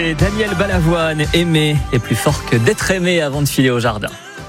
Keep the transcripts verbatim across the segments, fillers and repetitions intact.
Et Daniel Balavoine, aimer est plus fort que d'être aimé avant de filer au jardin.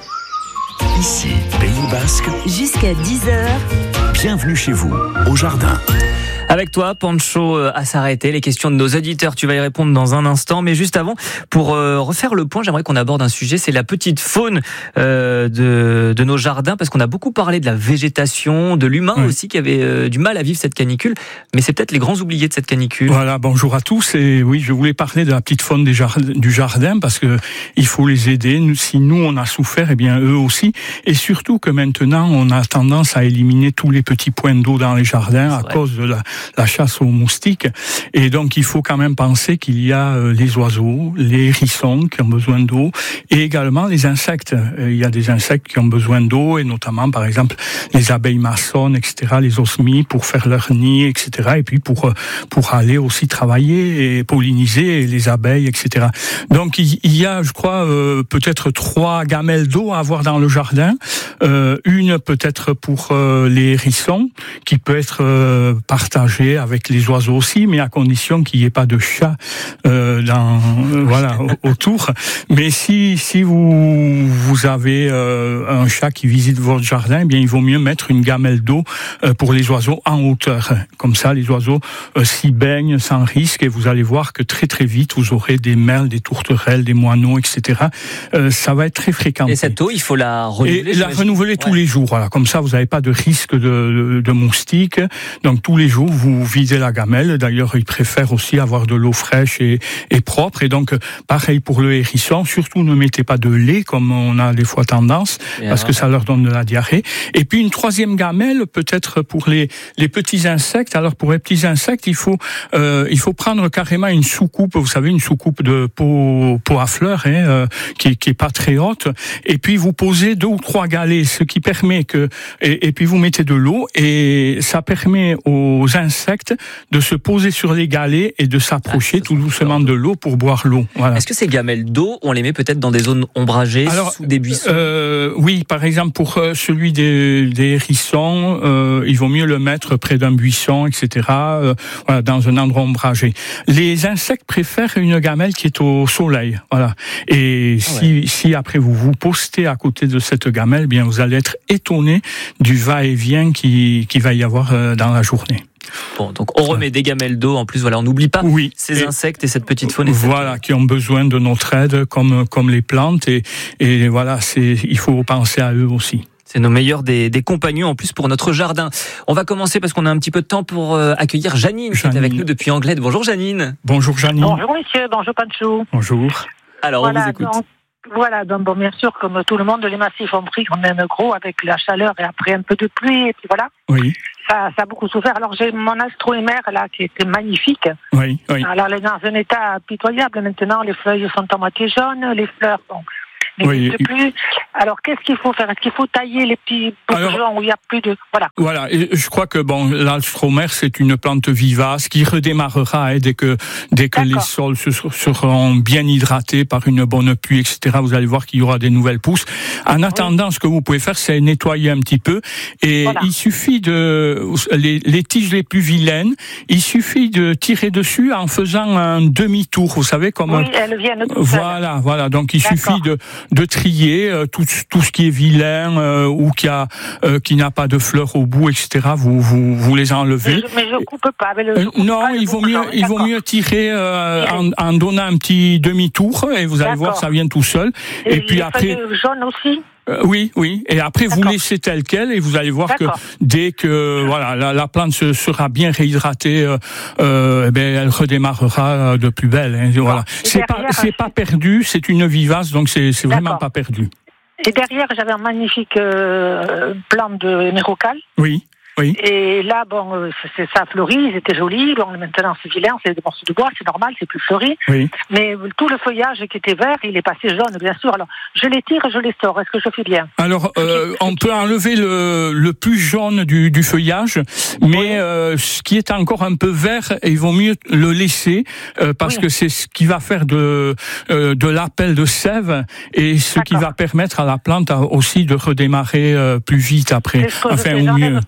Ici, Pays Basque. Jusqu'à dix heures. Bienvenue chez vous, au jardin. Avec toi, Pancho, à s'arrêter. Les questions de nos auditeurs, tu vas y répondre dans un instant. Mais juste avant, pour euh, refaire le point, j'aimerais qu'on aborde un sujet, c'est la petite faune euh, de, de nos jardins, parce qu'on a beaucoup parlé de la végétation, de l'humain oui. aussi, qui avait euh, du mal à vivre cette canicule. Mais c'est peut-être les grands oubliés de cette canicule. Voilà, bonjour à tous. Et oui, je voulais parler de la petite faune des jard- du jardin, parce que il faut les aider. Si nous, on a souffert, eh bien eux aussi. Et surtout que maintenant, on a tendance à éliminer tous les petits points d'eau dans les jardins c'est à vrai. cause de la la chasse aux moustiques. Et donc, il faut quand même penser qu'il y a euh, les oiseaux, les hérissons qui ont besoin d'eau, et également les insectes. Euh, il y a des insectes qui ont besoin d'eau, et notamment, par exemple, les abeilles maçonnes, et cetera, les osmies pour faire leur nid, et cetera, et puis pour euh, pour aller aussi travailler et polliniser les abeilles, et cetera. Donc, il, il y a, je crois, euh, peut-être trois gamelles d'eau à avoir dans le jardin. Euh, une peut-être pour euh, les hérissons, qui peut être euh, partagée avec les oiseaux aussi, mais à condition qu'il n'y ait pas de chat euh, dans euh, voilà autour. Mais si si vous vous avez euh, un chat qui visite votre jardin, eh bien il vaut mieux mettre une gamelle d'eau euh, pour les oiseaux en hauteur. Comme ça, les oiseaux euh, s'y baignent sans risque, et vous allez voir que très très vite vous aurez des merles, des tourterelles, des moineaux, et cetera. Euh, ça va être très fréquent. Et cette eau, il faut la renouveler. Et la renouveler tous ouais. les jours. Voilà, comme ça, vous n'avez pas de risque de, de, de moustiques. Donc tous les jours, vous videz la gamelle. D'ailleurs, ils préfèrent aussi avoir de l'eau fraîche et, et propre. Et donc, pareil pour le hérisson. Surtout, ne mettez pas de lait, comme on a des fois tendance, Bien parce que ça leur donne de la diarrhée. Et puis, une troisième gamelle, peut-être pour les, les petits insectes. Alors, pour les petits insectes, il faut, euh, il faut prendre carrément une soucoupe. Vous savez, une soucoupe de pot, pot à fleurs, hein, euh, qui, qui est pas très haute. Et puis, vous posez deux ou trois galets, ce qui permet que, et, et puis vous mettez de l'eau, et ça permet aux insectes de se poser sur les galets et de s'approcher ah, tout doucement de l'eau pour boire l'eau. Voilà. Est-ce que ces gamelles d'eau, on les met peut-être dans des zones ombragées, Alors, sous des buissons euh, Oui, par exemple pour celui des, des hérissons, euh, il vaut mieux le mettre près d'un buisson, et cetera. Euh, voilà, dans un endroit ombragé. Les insectes préfèrent une gamelle qui est au soleil. Voilà. Et ah si, ouais. si après vous vous postez à côté de cette gamelle, bien vous allez être étonné du va-et-vient qui, qui va y avoir dans la journée. Bon, donc on remet des gamelles d'eau. En plus, voilà, on n'oublie pas oui, ces et insectes et cette petite faune. Et voilà, cette... qui ont besoin de notre aide, comme comme les plantes. Et, et voilà, c'est il faut penser à eux aussi. C'est nos meilleurs des, des compagnons en plus pour notre jardin. On va commencer parce qu'on a un petit peu de temps pour euh, accueillir Janine, Janine, qui est avec nous depuis Anglette. Bonjour Janine. Bonjour Janine. Bonjour monsieur, bonjour Pancho. Bonjour. Alors voilà, on vous écoute. Donc, voilà, donc bon, bien sûr, comme tout le monde, les massifs ont pris quand même gros avec la chaleur et après un peu de pluie, et puis voilà. Oui. Ça, ça a beaucoup souffert. Alors j'ai mon astroémère là qui était magnifique. Oui, oui. Alors elle est dans un état pitoyable maintenant. Les feuilles sont à moitié jaunes, les fleurs bon, n'existent oui. plus. Alors qu'est-ce qu'il faut faire ? Est-ce qu'il faut tailler les petits bourgeons où il n'y a plus de voilà. Voilà. Et je crois que bon, l'alstromère c'est une plante vivace qui redémarrera hein, dès que dès que D'accord. les sols se, seront bien hydratés par une bonne pluie, et cetera. Vous allez voir qu'il y aura des nouvelles pousses. En attendant, oui. ce que vous pouvez faire, c'est nettoyer un petit peu. Et voilà. il suffit de les, les tiges les plus vilaines, il suffit de tirer dessus en faisant un demi-tour. Vous savez comme oui, elles viennent tout voilà, seul. voilà. Donc il D'accord. suffit de de trier euh, tout tout ce qui est vilain euh, ou qui a euh, qui n'a pas de fleurs au bout, et cetera. Vous vous vous les enlevez. Mais je, mais je coupe pas avec le. Euh, non, pas, il vaut mieux genre, il vaut mieux tirer euh, en, en donnant un petit demi-tour et vous allez d'accord. voir ça vient tout seul. Et, et puis les après. Jaune aussi. Euh, oui, oui. Et après, d'accord. vous laissez tel quel et vous allez voir d'accord. que dès que voilà la, la plante se, sera bien réhydratée, euh, euh, eh ben elle redémarrera de plus belle. Hein, voilà. C'est derrière, pas c'est pas perdu, c'est une vivace, donc c'est c'est vraiment pas perdu. Et derrière, j'avais un magnifique euh, plant de mérocal. Oui. Oui. Et là, bon, euh, c'est, ça fleurit, c'était joli. Bon, maintenant, c'est vilain, c'est des morceaux de bois, c'est normal, c'est plus fleuri. Oui. Mais tout le feuillage qui était vert, il est passé jaune, bien sûr. Alors, je les tire et je les sors. Est-ce que je fais bien ? Alors, euh, on peut enlever le, le plus jaune du, du feuillage, mais oui. euh, ce qui est encore un peu vert, il vaut mieux le laisser euh, parce oui. que c'est ce qui va faire de euh, de l'appel de sève et ce D'accord. qui va permettre à la plante aussi de redémarrer euh, plus vite après. Enfin, ou mieux.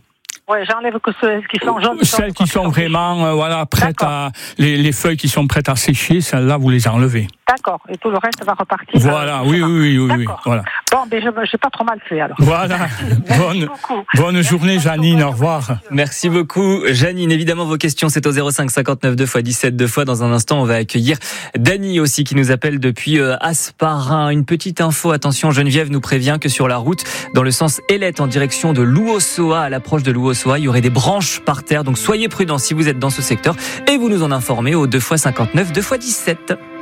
Ouais, j'enlève que ceux qui sont jaunes. Celles qui sont vraiment, euh, voilà, prêtes D'accord. à, les, les feuilles qui sont prêtes à sécher, celles-là, vous les enlevez. D'accord. Et tout le reste va repartir. Voilà, oui, oui, oui, oui, voilà. Bon, mais je n'ai pas trop mal fait, alors. Voilà. bonne, bonne journée, Janine. Au revoir. Merci beaucoup, Janine. Évidemment, vos questions, c'est au zéro cinq cinquante-neuf deux fois dix-sept deux fois. Dans un instant, on va accueillir Dany aussi, qui nous appelle depuis euh, Hasparren. Une petite info. Attention, Geneviève nous prévient que sur la route, dans le sens Ailette, en direction de Louossoa, à l'approche de Louossoa, il y aurait des branches par terre. Donc, soyez prudents si vous êtes dans ce secteur. Et vous nous en informez au deux fois cinquante-neuf deux fois dix-sept.